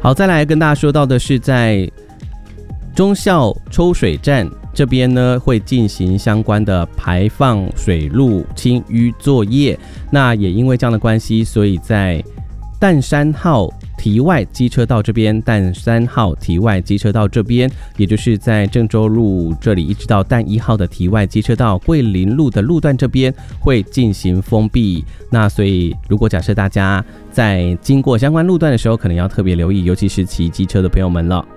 好，再来跟大家说到的是在忠孝抽水站这边呢，会进行相关的排放水路清淤作业。那也因为这样的关系，所以在淡山号堤外机车道这边，淡山号堤外机车道这边，也就是在郑州路这里一直到淡一号的堤外机车道桂林路的路段这边会进行封闭。那所以如果假设大家在经过相关路段的时候，可能要特别留意，尤其是骑机车的朋友们了。